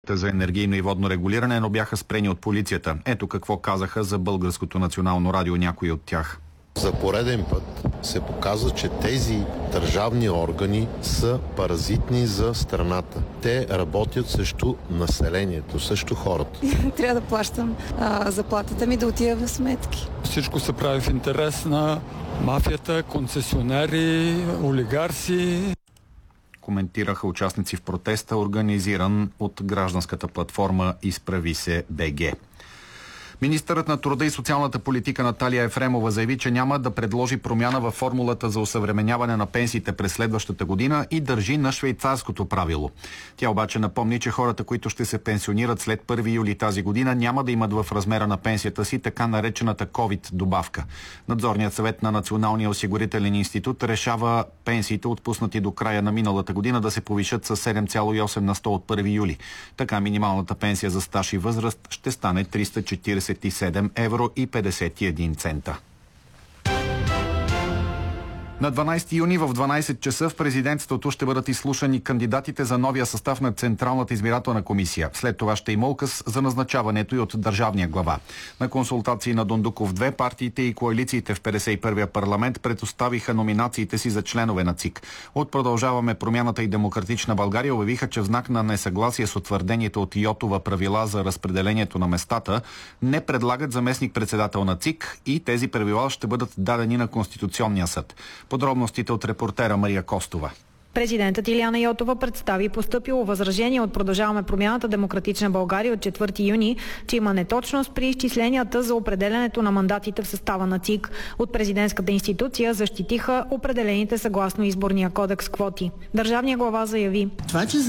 за енергийно и водно регулиране, но бяха спрени от полицията. Ето какво казаха за Българското национално радио някои от тях. За пореден път се показва, че тези държавни органи са паразитни за страната. Те работят срещу населението, срещу хората. Трябва да плащам заплатата ми да отида в сметки. Всичко се прави в интерес на мафията, концесионери, олигарси. Коментираха участници в протеста, организиран от гражданската платформа Изправи се БГ. Министърът на труда и социалната политика Наталия Ефремова заяви, че няма да предложи промяна във формулата за осъвременяване на пенсиите през следващата година и държи на швейцарското правило. Тя обаче напомни, че хората, които ще се пенсионират след 1 юли тази година, няма да имат в размера на пенсията си така наречената COVID добавка. Надзорният съвет на Националния осигурителен институт решава пенсиите, отпуснати до края на миналата година, да се повишат с 7,8 на 100 от 1 юли. Така минималната пенсия за стаж и възраст ще стане 347 евро и 51 цента. На 12 юни в 12 часа в президентството ще бъдат изслушани кандидатите за новия състав на Централната избирателна комисия. След това ще има указ за назначаването и от държавния глава. На консултации на Дондуков 2 партиите и коалициите в 51-я парламент предоставиха номинациите си за членове на ЦИК. От Продължаваме промяната и Демократична България обявиха, че в знак на несъгласие с утвърдението от Йотова правила за разпределението на местата, не предлагат заместник-председател на ЦИК и тези правила ще бъдат дадени на Конституционния съд. Подробностите от репортера Мария Костова. Президентът Илияна Йотова представи постъпило възражение от Продължаваме промяната Демократична България от 4 юни, че има неточност при изчисленията за определенето на мандатите в състава на ЦИК. От президентската институция защитиха определените съгласно изборния кодекс квоти. Държавният глава заяви: това, че